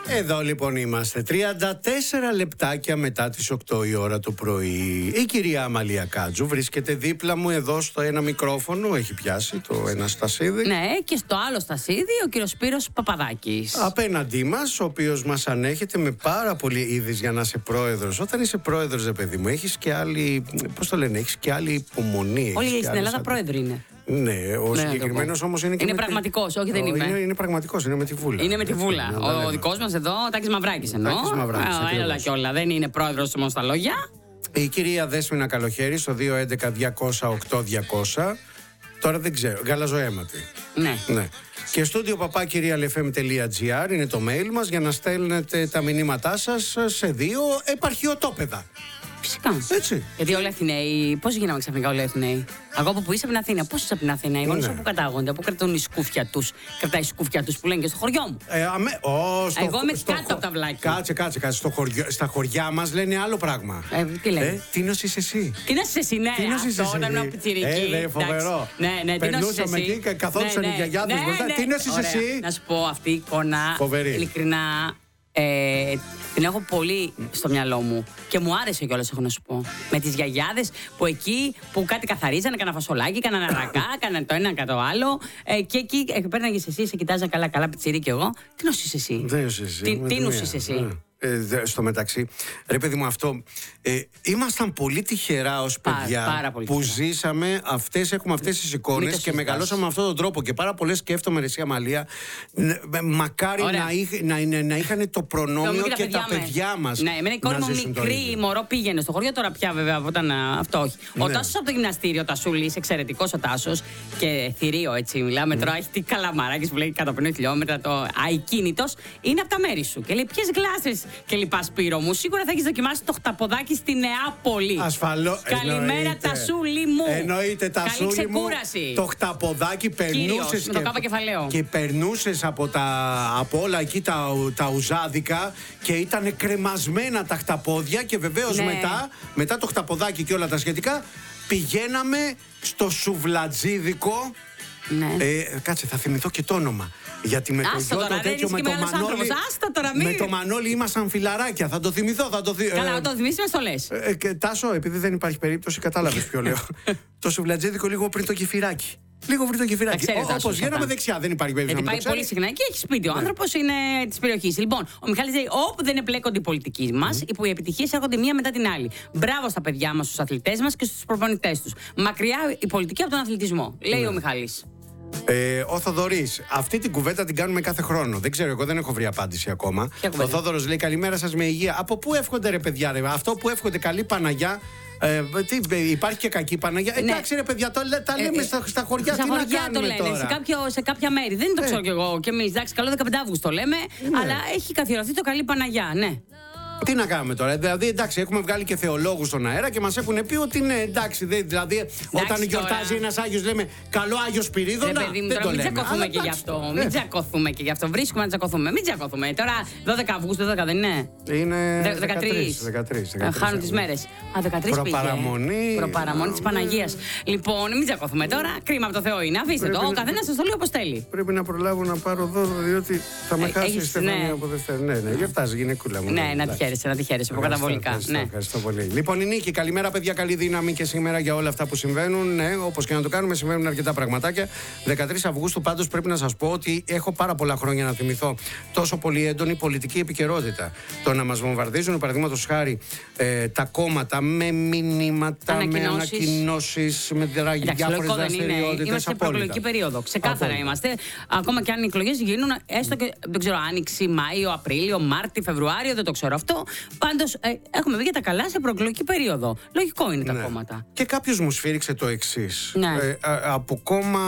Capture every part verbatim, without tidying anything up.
Εδώ λοιπόν είμαστε, τριάντα τέσσερα λεπτάκια μετά τις οκτώ η ώρα το πρωί. Η κυρία Αμαλία Κάτζου βρίσκεται δίπλα μου εδώ στο ένα μικρόφωνο, έχει πιάσει το ένα στασίδι. Ναι, και στο άλλο στασίδι ο κύριος Σπύρος Παπαδάκης. Απέναντί μας, ο οποίος μας ανέχεται με πάρα πολύ είδης για να είσαι πρόεδρος. Όταν είσαι πρόεδρος, ρε παιδί μου, έχεις και άλλη, πώς το λένε, έχεις και άλλη υπομονή. Όλοι στην Ελλάδα σαν... πρόεδροι είναι. Ναι, ο ναι, συγκεκριμένος όμως είναι και. Είναι με πραγματικός, τη... όχι δεν είμαι. Είναι, είναι πραγματικός, είναι με τη Βούλα. Είναι με τη Βούλα. Ο, ο δικός μας εδώ, ο Τάκης Μαυράκης εννοώ. Τάκης Μαυράκης. Έλα κι όλα, δεν είναι πρόεδρος μόνο στα λόγια. Η κυρία Δέσποινα Καλοχέρη στο δύο έντεκα διακόσια οκτώ διακόσια. Τώρα δεν ξέρω, γαλαζοαίματη. Ναι. ναι. Και στούντιο παπάκυριαλεφm.gr είναι το mail μας για να στέλνετε τα μηνύματά σας σε δύο επαρχιωτόπεδα. Φυσικά. Έτσι. Γιατί όλοι οι Αθηναίοι, πώς γίναμε ξαφνικά όλοι οι Αθηναίοι. Εγώ από που είσαι από την Αθήνα, πώς είσαι από την Αθήνα. Οι γονείς Ναι. που κατάγονται, που κρατούν η σκούφια τους. Κρατάει η σκούφια τους που λένε και στο χωριό μου. Ε, αμέ... Ω, στο... Εγώ είμαι στο... κάτω από τα βλάκια. Κάτσε, κάτσε, κάτσε. Στο χωριό... Στα χωριά μας λένε άλλο πράγμα. Ε, τι λένε. Ε, τι νόσης εσύ. Τι να είσαι εσύ, ναι, αυτό όταν ήμουν πιτσιρική. Ε, ναι, φοβερό. Ναι, ναι, τι να είσαι Περνούσαμε εσύ. εκεί και καθόντουσαν Ναι, οι ναι. γιαγιάδες Ναι, μπροστά. ναι. Τι νόσης Ωραία. εσύ. Να σου πω αυτή η εικόνα. Φοβερή. Ειλικρινά. Ε, την έχω πολύ στο μυαλό μου και μου άρεσε κιόλας, έχω να σου πω. Με τις γιαγιάδες που εκεί που κάτι καθαρίζανε, κάνα φασολάκι, κάνα αρακά, κάνα το ένα κατά το άλλο. Ε, και εκεί ε, παίρναγες εσύ, σε κοιτάζα καλά-καλά, πιτσιρί κι εγώ. Τι νόσης εσύ. Δεν νόσης εσύ. Τι, με τι τη νόσης μία. εσύ. Ναι. Ε, δε, στο μεταξύ, ρε παιδί μου, αυτό ε, ήμασταν πολύ τυχερά ως Πάρα, παιδιά πάρα πολύ που τυχερά. ζήσαμε αυτές, έχουμε αυτές τις Μην εικόνες το και συζητάς. μεγαλώσαμε με αυτόν τον τρόπο. Και πάρα πολλές σκέφτομαι, ρε εσύ Αμαλία, ν- μακάρι Ωραία. να, είχ, να, να, να είχαν το προνόμιο Νομίζω και τα με. παιδιά μας. Ναι, εμένα η κόρη να μου ζήσουν το μικρή, ίδιο. μωρό, πήγαινε στο χωριό. Τώρα πια βέβαια όταν α, αυτό όχι. Ο Ναι. Τάσος από το γυμναστήριο, ο Τασούλης, εξαιρετικός ο Τάσος και θηρίο έτσι. Μιλάμε τώρα, έχει τι καλαμαράκι που λέει εκατόν πενήντα χιλιόμετρα, το αικίνητος. Είναι από τα μέρη σου. Και λέει ποιες γλάστρες και λοιπά, Σπύρο μου. Σίγουρα θα έχεις δοκιμάσει το χταποδάκι στη Νεάπολη. Ασφαλώς. Καλημέρα, Τασούλη μου. Εννοείται, Τασούλη μου. Καλή ξεκούραση. Το χταποδάκι περνούσες με το κάπα κεφαλαίο. και περνούσες από, τα, από όλα εκεί τα, τα ουζάδικα και ήταν κρεμασμένα τα χταπόδια και βεβαίως Ναι. μετά, μετά το χταποδάκι και όλα τα σχετικά πηγαίναμε στο σουβλατζίδικο. Ναι. Ε, κάτσε, θα θυμηθώ και το όνομα. Γιατί με το Άστα γιο τώρα, το δεν τέτοιο είσαι με και το μεγάλος Μανώλη. άνθρωπος. Άστα τώρα, μη. Με το Μανώλη ήμασταν φιλαράκια. Θα το θυμηθώ, θα το θυμηθώ. Καλά, να το θυμίσεις με το λες. Ε, και, Τάσο, επειδή δεν υπάρχει περίπτωση, κατάλαβες ποιο λέω. Το σουβλατζίδικο λίγο πριν το κεφυράκι. Λίγο πριν το κεφυράκι. Τα ξέρει, Τάσο, Όπως γίναμε αυτά. δεξιά, δεν υπάρχει περίπτωση. Γιατί να πάει μην το πολύ ξέρει. συχνά και έχει σπίτι. Ο Ναι. άνθρωπος είναι τη περιοχή. Λοιπόν, ο Μιχάλης λέει: όπου δεν εμπλέκονται οι πολιτικοί μας, που οι επιτυχίες έρχονται μία μετά την άλλη. Μπράβο στα παιδιά μας, στους αθλητές μας και στους προπονητές τους. Μακριά η πολιτική από τον αθλητισμό, λέει ο Μιχάλης. Ε, ο Θοδωρής, αυτή την κουβέντα την κάνουμε κάθε χρόνο. Δεν ξέρω, εγώ δεν έχω βρει απάντηση ακόμα. Ποια Ο κουβέντα? Θόδωρος λέει: καλημέρα σας με υγεία. Από πού εύχονται, ρε παιδιά, ρε. Αυτό που εύχονται καλή Παναγιά. Ε, τι, ε, υπάρχει και κακή Παναγιά. Ναι. Εντάξει, ρε παιδιά, το, τα Ε, λέμε ε, στα, στα χωριά. Στα Τι χωριά να κάνουμε το λένε, τώρα. σε, κάποιο, σε κάποια μέρη. Δεν το Ε. ξέρω κι εγώ κι εμείς. Εντάξει, καλό δεκαπέντε Αυγούστου το λέμε, Ναι. αλλά έχει καθιερωθεί το καλή Παναγιά, ναι. Τι να κάνουμε τώρα, δηλαδή εντάξει, έχουμε βγάλει και θεολόγους στον αέρα και μας έχουν πει ότι ναι, εντάξει, δε, δηλαδή όταν γιορτάζει τώρα. ένας Άγιος λέμε καλό Άγιο Σπυρίδωνα. Ρε παιδί μου, δεν τώρα το μην λέμε. τσακωθούμε Αλλά και γι' εντάξει. αυτό. Ε, Μην τσακωθούμε και γι' αυτό. Βρίσκουμε να τσακωθούμε. Μην τσακωθούμε. Τώρα δώδεκα Αυγούστου, δώδεκα δεν είναι. Είναι Δε- δεκατρείς. δεκατρείς. Χάνω τις μέρες. Α, δεκατρείς πήγε. Προπαραμονή. Προπαραμονή της Παναγίας. Λοιπόν, μην τσακωθούμε τώρα. Κρίμα από το Θεό είναι. Αφήστε Πρέπει το. Ο να- καθένας σας το λέει όπως θέλει. Πρέπει να προλάβω να πάρω δώρο, διότι θα με Ε, χάσει η έχεις- Στεφανία ναι. από Δευτέρα. Ναι, ναι, γιορτάζει η γυναικούλα μου. Ναι, να τη εντάξει. χαίρεσαι, να τη χαίρεσαι. Προκαταβολικά. Ευχαριστώ, Ναι. ευχαριστώ πολύ. Λοιπόν, η Νίκη, καλημέρα παιδιά, καλή δύναμη και σήμερα για όλα αυτά που συμβαίνουν. Ναι, όπως και να το κάνουμε, συμβαίνουν αρκετά πραγματάκια. δεκατρείς Αυγούστου, πάντως πρέπει να σας πω ότι έχω πάρα πολλά χρόνια να θυμηθώ τόσο πολύ έντονη πολιτική επικαιρότητα. Το να μας βομβαρδίζουν, παραδείγματος χάρη, ε, τα κόμματα με μηνύματα, με Ανακοινώσεις. ανακοινώσεις, με Εντάξει, διάφορες λογικό δεν είναι. δραστηριότητες. Είμαστε σε προεκλογική περίοδο. Ξεκάθαρα Απόλυτα. είμαστε. Ακόμα και αν οι εκλογέ γίνουν, έστω και δεν ξέρω, Άνοιξη, Μάιο, Απρίλιο, Μάρτι, Φεβρουάριο, δεν το ξέρω αυτό. Πάντως ε, έχουμε βγει για τα καλά σε προεκλογική περίοδο. Λογικό είναι τα Ναι. κόμματα. Και κάποιος μου σφύριξε το εξής. Ναι. Ε, α- από κόμμα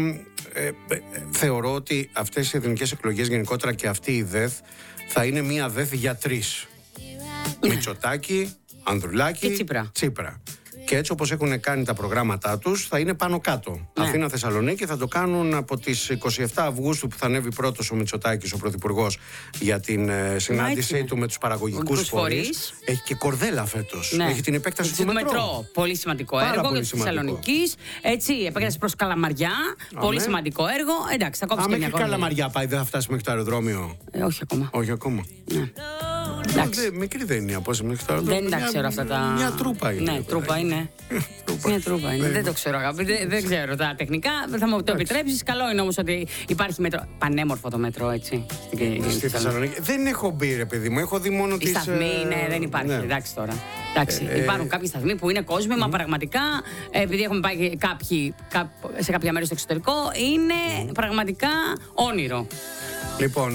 ε, ε, θεωρώ ότι αυτές οι εθνικές εκλογές γενικότερα και αυτή η ΔΕΘ θα είναι μία ΔΕΘ για τρεις. Μητσοτάκη, Ανδρουλάκη, Και Τσίπρα. Τσίπρα. Και έτσι όπως έχουν κάνει τα προγράμματά τους, θα είναι πάνω κάτω. Ναι. Αθήνα Θεσσαλονίκη θα το κάνουν από τις είκοσι επτά Αυγούστου που θα ανέβει πρώτος ο Μητσοτάκης, ο Πρωθυπουργός, για την ε, συνάντησή ναι. του με τους παραγωγικούς φορείς. Έχει και κορδέλα φέτος. Ναι. Έχει την επέκταση του, του μετρό. μετρό. Πολύ σημαντικό Πάρα έργο πολύ για τη Θεσσαλονίκη. Έτσι, επέκταση προς Καλαμαριά. Α, πολύ ναι. σημαντικό έργο. Εντάξει, θα κόψει Α, και μια μέχρι κόρδα. Καλαμαριά πάει, δεν θα φτάσει μέχρι το αεροδρόμιο. Ε, όχι ακόμα. Όχι ακόμα. Ναι. Εντάξει. Δε, μικρή δεν είναι η απόσταση μέχρι το αεροδρόμιο. Δεν τα ξέρω αυτά τα. Μια τρούπα είναι. Ναι, τρούπα είναι. Μια τρούπα είναι. Δεν το ξέρω, αγάπη. Δεν, δεν ξέρω τα τεχνικά. Θα μου το επιτρέψει. Καλό είναι όμως ότι υπάρχει μέτρο. Πανέμορφο το μέτρο, έτσι. Στη Θεσσαλονίκη. Δεν έχω μπει, ρε παιδί μου. Έχω δει μόνο τις... Οι σταθμοί είναι, δεν υπάρχει. Ναι. Εντάξει τώρα. Εντάξει, Ε, υπάρχουν κάποιοι σταθμοί που είναι κόσμημα, πραγματικά. Επειδή έχουμε πάει κάποιοι, σε κάποια μέρη στο εξωτερικό, είναι πραγματικά όνειρο. Λοιπόν,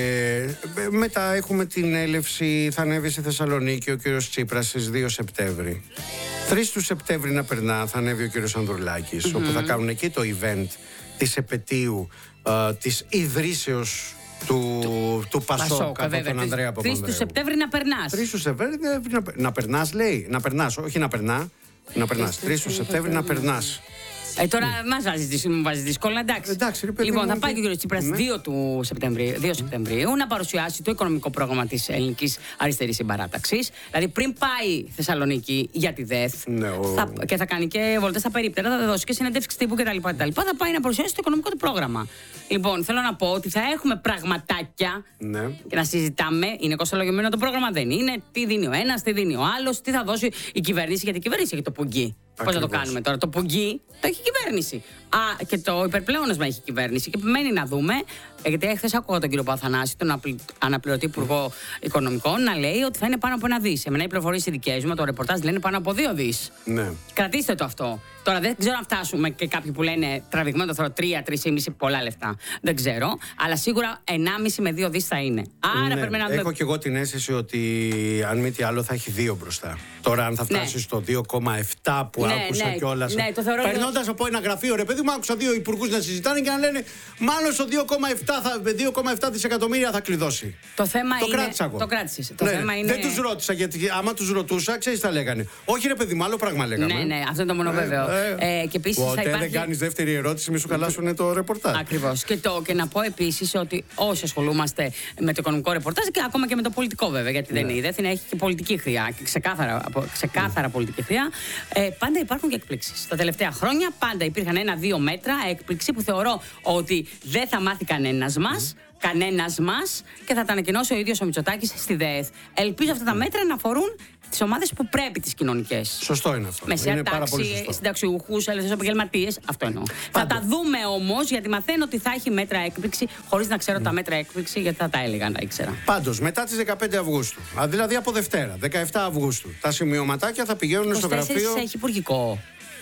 ε, μετά έχουμε την έλευση, θα ανέβει στη Θεσσαλονίκη ο κύριος Τσίπρας στις δύο Σεπτέμβρη. τρεις του Σεπτέμβρη να περνά, θα ανέβει ο κύριος Ανδρουλάκης, mm-hmm. όπου θα κάνουν εκεί το event της επετείου ε, της ιδρύσεως του, του, του Πασόκ από τον Ανδρέα Παπανδρέου. τρεις του Σεπτέμβρη να περνάς. τρεις του Σεπτέμβρη να, να περνάς, λέει. Να περνάς, όχι να περνά. Να περνάς. τρεις του Σεπτέμβρη να περνάς. Ε, τώρα mm. μας βάζει, μου βάζει δύσκολα, εντάξει. εντάξει ρε, παιδί, λοιπόν, θα μου, πάει και ο κ. Τσίπρας ναι. δύο Σεπτεμβρίου, δύο Σεπτεμβρίου να παρουσιάσει το οικονομικό πρόγραμμα της Ελληνικής Αριστερής Συμπαράταξης. Δηλαδή, πριν πάει Θεσσαλονίκη για τη ΔΕΘ ναι, ο... θα, και θα κάνει και βολτές στα περίπτερα, θα δώσει και συνέντευξη τύπου κτλ. Θα πάει να παρουσιάσει το οικονομικό του πρόγραμμα. Λοιπόν, θέλω να πω ότι θα έχουμε πραγματάκια ναι. και να συζητάμε. Είναι κοστολογημένο το πρόγραμμα, δεν είναι. Τι δίνει ο ένας, τι δίνει ο άλλος, τι θα δώσει η κυβέρνηση, γιατί η κυβέρνηση έχει το πουγγί. Πώς θα το κάνουμε τώρα, το πουγγί το έχει η κυβέρνηση. Α, και το υπερπλέονασμα έχει η κυβέρνηση. Και μένει να δούμε, γιατί χθες άκουγα τον κύριο Παθανάση, τον αναπληρωτή υπουργό Οικονομικών, να λέει ότι θα είναι πάνω από ένα δις. Εμένα οι πληροφορίες οι δικές μου, το ρεπορτάζ λένε πάνω από δύο δις. Ναι. Κρατήστε το αυτό. Τώρα δεν ξέρω αν φτάσουμε και κάποιοι που λένε τραβηγμένο το θέλω τρία, τρία κόμμα πέντε πολλά λεφτά. Δεν ξέρω. Αλλά σίγουρα ενάμιση με δύο δις θα είναι. Άρα ναι, πρέπει να δούμε. Έχω και εγώ την αίσθηση ότι αν μη τι άλλο θα έχει δύο μπροστά. Τώρα, αν θα φτάσει ναι. στο δύο κόμμα επτά που ναι, άκουσα ναι, κιόλας. Ναι, περνώντας από ένα γραφείο, ρε παιδί μου, άκουσα δύο υπουργούς να συζητάνε και να λένε μάλλον στο δύο κόμμα επτά δισεκατομμύρια θα κλειδώσει. Το θέμα το είναι. Κράτησα εγώ. Το κράτησες. Το ναι, θέμα είναι. Δεν τους ρώτησα, γιατί άμα τους ρωτούσα, ξέρεις τι θα λέγανε. Όχι, ρε παιδί μου, άλλο πράγμα λέγαμε. Ναι, ναι, αυτό είναι το μόνο βέβαιο. Ε, ε, ε, και επίσης ποτέ θα υπάρχει... δεν κάνεις δεύτερη ερώτηση, μη σου χαλάσουν το ρεπορτάζ. Ακριβώς. Και, το, και να πω επίσης ότι όσοι ασχολούμαστε με το οικονομικό ρεπορτάζ και ακόμα και με το πολιτικό βέβαια, γιατί ναι. δεν είναι η ΔΕΘ, έχει και πολιτική χρειά και ξεκάθαρα, ξεκάθαρα mm. πολιτική χρειά. Ε, πάντα υπάρχουν και εκπλήξεις. Τα τελευταία χρόνια πάντα υπήρχαν ένα-δύο μέτρα έκπληξη που θεωρώ ότι δεν θα μάθει κανένας μας. Mm. Κανένας μας και θα τα ανακοινώσει ο ίδιος ο Μητσοτάκης στη ΔΕΘ. Ελπίζω αυτά τα μέτρα να αφορούν τις ομάδες που πρέπει, τις κοινωνικές. Σωστό είναι αυτό. Μεσαία είναι πάρα πολύ τάξη, σωστό. συνταξιούχους, ελεύθερους επαγγελματίες. Αυτό εννοώ. Θα τα δούμε όμως, γιατί μαθαίνω ότι θα έχει μέτρα έκπληξη, χωρίς να ξέρω mm. τα μέτρα έκπληξη, γιατί θα τα έλεγα να ήξερα. Πάντως, μετά τις δεκαπέντε Αυγούστου, δηλαδή από Δευτέρα, δεκαεπτά Αυγούστου, τα σημειωματάκια θα πηγαίνουν στο γραφείο. Έχει υπουργικό.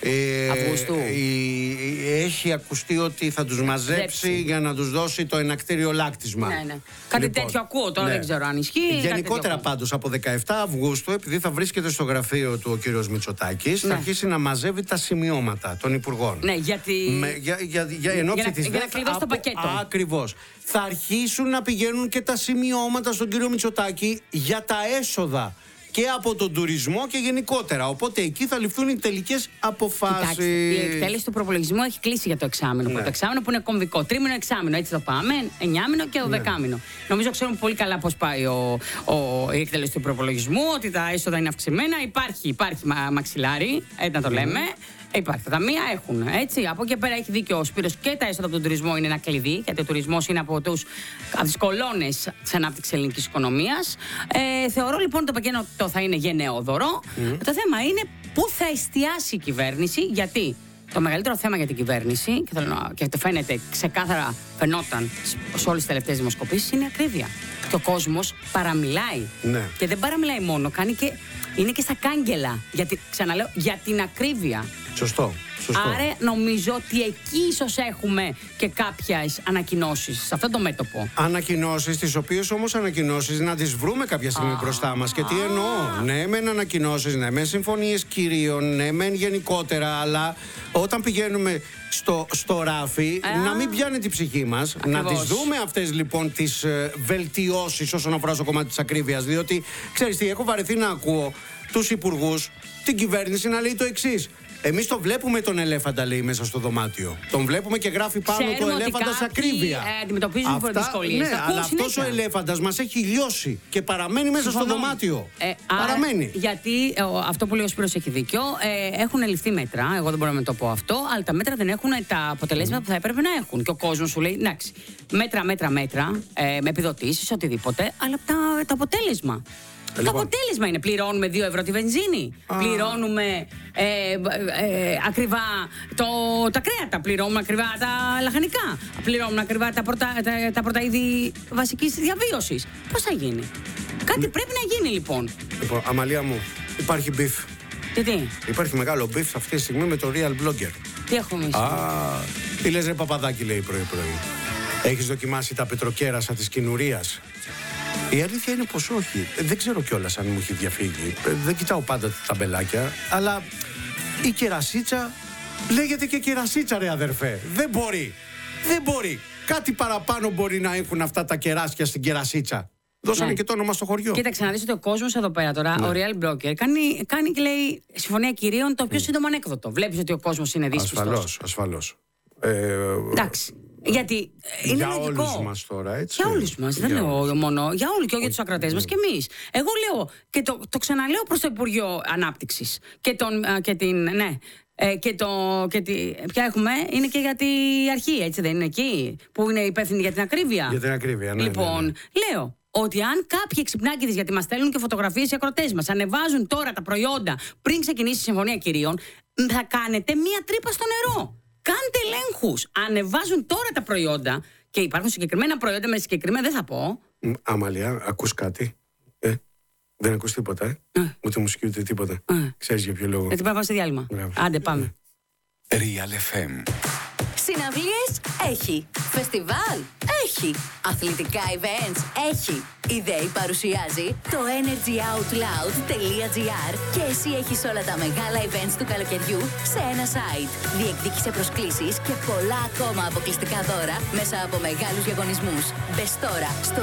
Ε, Αυγούστου. Ε, έχει ακουστεί ότι θα τους μαζέψει Ζέψη. για να τους δώσει το ενακτήριο λάκτισμα. Ναι, ναι. Κάτι λοιπόν, τέτοιο ακούω τώρα, ναι. δεν ξέρω αν ισχύει. Γενικότερα πάντως από δεκαεπτά Αυγούστου, επειδή θα βρίσκεται στο γραφείο του ο κύριος Μητσοτάκης, ναι. θα αρχίσει να μαζεύει τα σημειώματα των υπουργών. Ναι, γιατί... Με, για, για, για, εν ώψη για, της για να κλειδώσει το πακέτο. Ακριβώς. Θα αρχίσουν να πηγαίνουν και τα σημειώματα στον κύριο Μητσοτάκη για τα έσοδα και από τον τουρισμό και γενικότερα. Οπότε εκεί θα ληφθούν οι τελικές αποφάσεις. Κοιτάξτε, η εκτέλεση του προπολογισμού έχει κλείσει για το εξάμηνο. Ναι. Το εξάμηνο που είναι κομβικό. Τρίμηνο, εξάμηνο. Έτσι το πάμε. Εννιάμηνο και οδεκάμηνο. Ναι. Νομίζω ξέρουμε πολύ καλά πώς πάει ο, ο, η εκτέλεση του προπολογισμού. Ότι τα έσοδα είναι αυξημένα. Υπάρχει, υπάρχει μα, μαξιλάρι. Έτσι να το λέμε. Mm. Υπάρχει. Τα ταμεία έχουν. Έτσι. Από εκεί πέρα έχει δίκιο ο Σπύρος και τα έσοδα από τον τουρισμό είναι ένα κλειδί. Γιατί ο τουρισμός είναι από τους κολόνες της ανάπτυξης ελληνικής οικονομίας. Ε, θεωρώ λοιπόν ότι το πακέτο θα είναι γενναιόδωρο. Mm. Το θέμα είναι πού θα εστιάσει η κυβέρνηση. Γιατί το μεγαλύτερο θέμα για την κυβέρνηση, και, θέλω να, και το φαίνεται ξεκάθαρα, φαινόταν σε όλες τις τελευταίες δημοσκοπήσεις, είναι η ακρίβεια. Και ο κόσμος παραμιλάει. Ναι. Και δεν παραμιλάει μόνο, κάνει και. Είναι και στα κάγκελα. Γιατί, ξαναλέω, για την ακρίβεια. Σωστό. Σωστό. Άρα νομίζω ότι εκεί ίσως έχουμε και κάποιες ανακοινώσεις σε αυτό το μέτωπο. Ανακοινώσεις, τις οποίες όμως ανακοινώσεις να τις βρούμε κάποια στιγμή ah. μπροστά μας. Και τι ah. εννοώ. Ναι, μεν ανακοινώσεις, ναι, μεν συμφωνίες κυρίων, ναι, μεν γενικότερα, αλλά όταν πηγαίνουμε στο, στο ράφι, Α. να μην πιάνει την ψυχή μας. Να τις δούμε αυτές λοιπόν τις ε, βελτιώσεις όσον αφορά στο κομμάτι της ακρίβειας. Διότι, ξέρεις τι, έχω βαρεθεί να ακούω τους υπουργούς, την κυβέρνηση να λέει το εξής. Εμείς το βλέπουμε τον ελέφαντα, λέει, μέσα στο δωμάτιο. Τον βλέπουμε και γράφει πάνω Ξέρουμε το ελέφαντα σε ακρίβεια. Ε, αντιμετωπίζουν δυσκολίες. Ναι, αλλά αυτός ο ελέφαντας μας έχει λιώσει και παραμένει μέσα Συμφωνώ. στο δωμάτιο. Ε, παραμένει. Άρα, γιατί ε, ο, αυτό που λέει ο Σπύρος έχει δίκιο. Ε, έχουν ληφθεί μέτρα. Εγώ δεν μπορώ να το πω αυτό. Αλλά τα μέτρα δεν έχουν τα αποτελέσματα mm. που θα έπρεπε να έχουν. Και ο κόσμος σου λέει: εντάξει, μέτρα, μέτρα, μέτρα. Ε, με επιδοτήσεις, οτιδήποτε. Αλλά τα, το αποτέλεσμα. Λοιπόν. Το αποτέλεσμα είναι πληρώνουμε δύο ευρώ τη βενζίνη, Α. πληρώνουμε ε, ε, ακριβά το, τα κρέατα, πληρώνουμε ακριβά τα λαχανικά, πληρώνουμε ακριβά τα πρώτα, τα, τα πρώτα είδη βασικής διαβίωσης. Πώς θα γίνει? Κάτι Λ... πρέπει να γίνει λοιπόν. Λοιπόν, Αμαλία μου, υπάρχει μπιφ. Και τι? Υπάρχει μεγάλο μπιφ αυτή τη στιγμή με το Real Blogger. Τι έχουμε εμείς? Α, τι λες ρε Παπαδάκη, λέει πρωί-πρωί. Έχεις δοκιμάσει τα πετροκέρασσα της Κινουρίας? Η αλήθεια είναι πως όχι. Δεν ξέρω κιόλας αν μου έχει διαφύγει. Δεν κοιτάω πάντα τα ταμπελάκια. Αλλά η κερασίτσα λέγεται και κερασίτσα, ρε αδερφέ. Δεν μπορεί. Δεν μπορεί. Κάτι παραπάνω μπορεί να έχουν αυτά τα κεράσια στην κερασίτσα. Δώσανε ναι. και το όνομα στο χωριό. Κοίταξε να δεις ότι ο κόσμος εδώ πέρα τώρα, ναι. ο Real Broker, κάνει, κάνει και λέει συμφωνία κυρίων το πιο mm. σύντομο ανέκδοτο. Βλέπεις ότι ο κόσμος είναι δύσπιστος. Ασφαλώς, ασφαλώς. Ε, Εντάξει. Γιατί είναι για λογικό. όλους μας τώρα, έτσι. Για όλους μας, δεν λέω όλους. μόνο. Για όλους και για τους ακροατές μας και εμείς. Εγώ λέω και το, το ξαναλέω προς το Υπουργείο Ανάπτυξης και, τον, και την. Ναι. Ε, και το. Και τη, ποια έχουμε, είναι και για την αρχή, έτσι δεν είναι εκεί, που είναι υπεύθυνη για την ακρίβεια. Για την ακρίβεια, ναι. Λοιπόν, ναι, ναι. λέω ότι αν κάποιοι εξυπνάκηδες, γιατί μας στέλνουν και φωτογραφίες οι ακροατές μας, ανεβάζουν τώρα τα προϊόντα πριν ξεκινήσει η Συμφωνία Κυρίων, θα κάνετε μία τρύπα στο νερό. Κάντε ελέγχους. Ανεβάζουν τώρα τα προϊόντα και υπάρχουν συγκεκριμένα προϊόντα με συγκεκριμένα, δεν θα πω. Αμαλία, ακούς κάτι? Ε, δεν ακούς τίποτα, ε? ε. Ούτε μουσική ούτε τίποτα. Ε. Ξέρεις για ποιο λόγο? Γιατί πάμε σε διάλειμμα. Μπράβο. Άντε πάμε. Real εφ εμ. Συναυλίες έχει. Φεστιβάλ έχει. Αθλητικά events έχει. Η ΔΕΗ παρουσιάζει το energyoutloud.gr και εσύ έχεις όλα τα μεγάλα events του καλοκαιριού σε ένα site. Διεκδίκησε προσκλήσεις και πολλά ακόμα αποκλειστικά δώρα μέσα από μεγάλους διαγωνισμούς. Μπες τώρα στο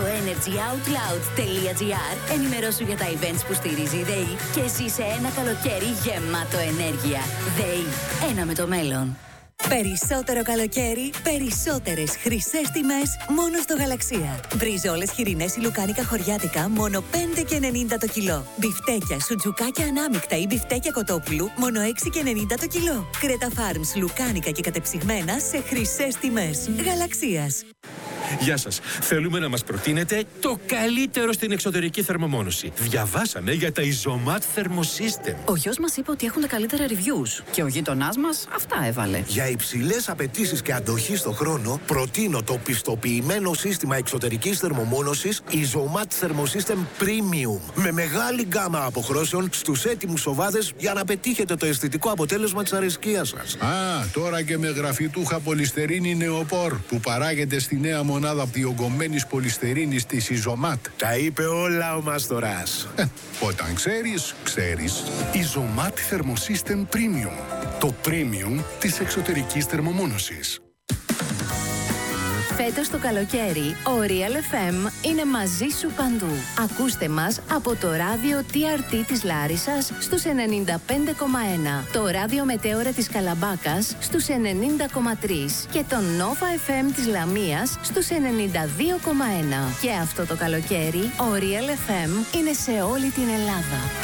energyoutloud.gr, ενημερώσου για τα events που στηρίζει η ΔΕΗ και ζήσε ένα καλοκαίρι γεμάτο ενέργεια. ΔΕΗ, ένα με το μέλλον. Περισσότερο καλοκαίρι, περισσότερες χρυσές τιμές μόνο στο Γαλαξία. Μπριζόλες χοιρινές ή λουκάνικα χωριάτικα μόνο πέντε και ενενήντα το κιλό. Μπιφτέκια, σουτζουκάκια ανάμεικτα ή μπιφτέκια κοτόπουλου μόνο έξι και ενενήντα το κιλό. Κρέτα Φάρμς, λουκάνικα και κατεψυγμένα σε χρυσές τιμές. Γαλαξίας. Γεια σας. Θέλουμε να μας προτείνετε το καλύτερο στην εξωτερική θερμομόνωση. Διαβάσαμε για τα Isomat Thermosystem. Ο γιος μας είπε ότι έχουν τα καλύτερα reviews και ο γείτονάς μας αυτά έβαλε. Για υψηλές απαιτήσεις και αντοχή στο χρόνο, προτείνω το πιστοποιημένο σύστημα εξωτερικής θερμομόνωσης Isomat Thermosystem Premium. Με μεγάλη γκάμα αποχρώσεων στους έτοιμους οβάδες για να πετύχετε το αισθητικό αποτέλεσμα της αρεσκίας σας. Α, τώρα και με γραφιτούχα πολυστερίνη νεοπόρ που παράγεται στη νέα μονάδα διογκωμένης πολυστερίνης της Isomat. Τα είπε όλα ο Μαστοράς. Ε, όταν ξέρεις, ξέρεις. Isomat Thermosystem Premium. Το premium της εξωτερικής θερμομόνωσης. Φέτος το καλοκαίρι, ο Real εφ εμ είναι μαζί σου παντού. Ακούστε μας από το ράδιο τι αρ τι της Λάρισσας στους ενενήντα πέντε κόμμα ένα, το ράδιο Μετέωρα της Καλαμπάκας στους ενενήντα κόμμα τρία και το Nova εφ εμ της Λαμίας στους ενενήντα δύο κόμμα ένα. Και αυτό το καλοκαίρι, ο Real εφ εμ είναι σε όλη την Ελλάδα.